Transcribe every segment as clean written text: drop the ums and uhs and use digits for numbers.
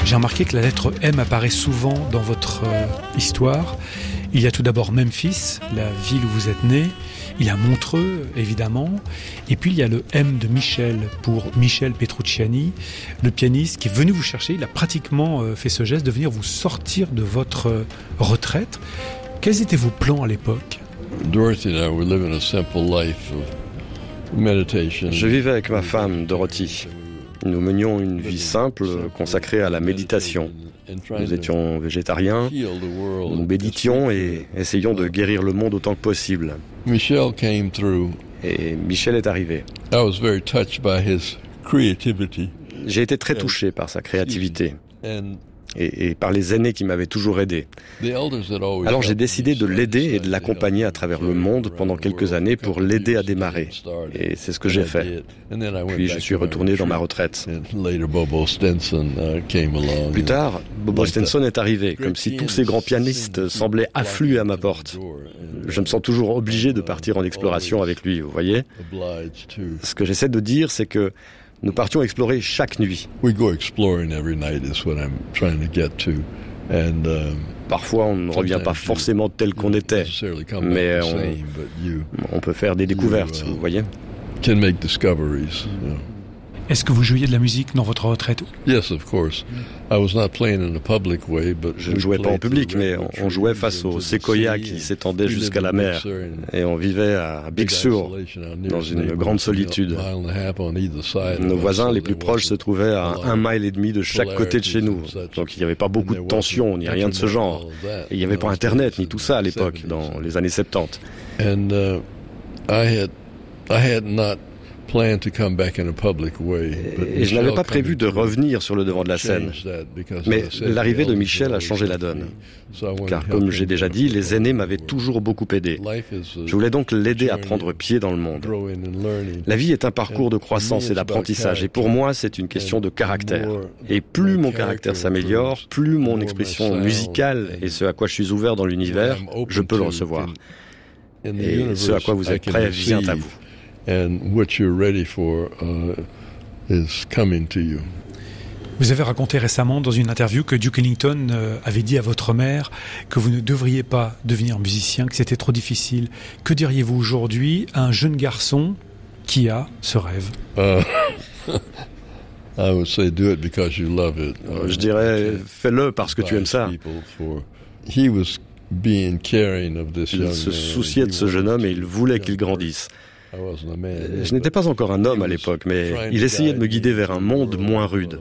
J'ai remarqué que la lettre M apparaît souvent dans votre histoire. Il y a tout d'abord Memphis, la ville où vous êtes né. Il y a Montreux, évidemment. Et puis il y a le M de Michel pour Michel Petrucciani, le pianiste qui est venu vous chercher. Il a pratiquement fait ce geste de venir vous sortir de votre retraite. Quels étaient vos plans à l'époque? Je vivais avec ma femme, Dorothy. Nous menions une vie simple, consacrée à la méditation. Nous étions végétariens, nous méditions et essayions de guérir le monde autant que possible. Et Michel est arrivé. J'ai été très touché par sa créativité et par les aînés qui m'avaient toujours aidé. Alors j'ai décidé de l'aider et de l'accompagner à travers le monde pendant quelques années pour l'aider à démarrer. Et c'est ce que j'ai fait. Puis je suis retourné dans ma retraite. Plus tard, Bobo Stenson est arrivé, comme si tous ces grands pianistes semblaient affluer à ma porte. Je me sens toujours obligé de partir en exploration avec lui, vous voyez. Ce que j'essaie de dire, c'est que nous partions explorer chaque nuit. Parfois, on ne revient pas forcément tel qu'on était, mais on peut faire des découvertes, vous voyez. Est-ce que vous jouiez de la musique dans votre retraite? Je ne jouais pas en public, mais on jouait face aux séquoias qui s'étendaient jusqu'à la mer. Et on vivait à Big Sur, dans une grande solitude. Nos voisins les plus proches se trouvaient à 1,5 miles de chaque côté de chez nous. Donc il n'y avait pas beaucoup de tension, ni rien de ce genre. Et il n'y avait pas Internet, ni tout ça à l'époque, dans les années 70. Et je n'avais pas prévu de revenir sur le devant de la scène. Mais l'arrivée de Michel a changé la donne. Car comme j'ai déjà dit, les aînés m'avaient toujours beaucoup aidé. Je voulais donc l'aider à prendre pied dans le monde. La vie est un parcours de croissance et d'apprentissage. Et pour moi, c'est une question de caractère. Et plus mon caractère s'améliore, plus mon expression musicale et ce à quoi je suis ouvert dans l'univers, je peux le recevoir. Et ce à quoi vous êtes prêt vient à vous. And what you're ready for is coming to you. Vous avez raconté récemment dans une interview que Duke Ellington avait dit à votre mère que vous ne devriez pas devenir musicien, que c'était trop difficile. Que diriez-vous aujourd'hui à un jeune garçon qui a ce rêve? I would say do it because you love it. Je dirais fais-le parce que tu aimes ça. Il se souciait de ce jeune homme et il voulait qu'il grandisse. Je n'étais pas encore un homme à l'époque, mais il essayait de me guider vers un monde moins rude.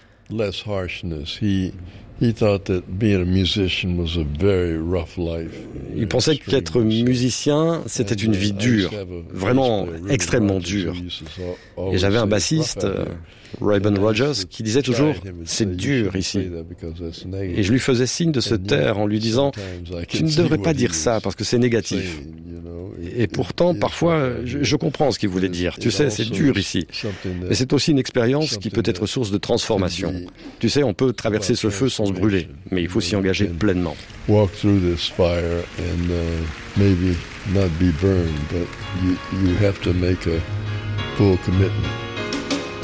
Il pensait qu'être musicien, c'était une vie dure, vraiment extrêmement dure. Et j'avais un bassiste, Rayburn Rogers, qui disait toujours « c'est dur ici ». Et je lui faisais signe de se taire en lui disant « tu ne devrais pas dire ça parce que c'est négatif ». Et pourtant, parfois, je comprends ce qu'il voulait dire. Tu sais, c'est dur ici. Mais c'est aussi une expérience qui peut être source de transformation. Tu sais, on peut traverser ce feu sans se brûler, mais il faut s'y engager pleinement. Walk through this fire and maybe not be burned, but you have to make a full commitment.